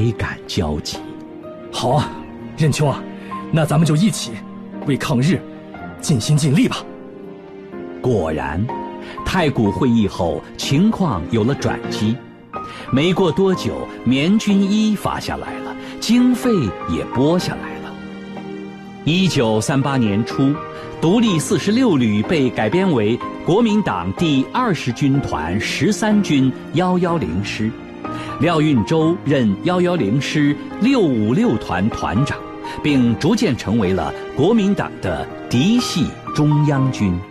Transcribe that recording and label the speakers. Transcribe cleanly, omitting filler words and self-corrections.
Speaker 1: 感交集。
Speaker 2: 好啊，任兄啊，那咱们就一起为抗日尽心尽力吧。
Speaker 1: 果然，太谷会议后情况有了转机。没过多久，棉军衣发下来了，经费也拨下来了。1938年初，独立46旅被改编为国民党第20军团13军110师，廖运周任110师656团团长，并逐渐成为了国民党的嫡系中央军。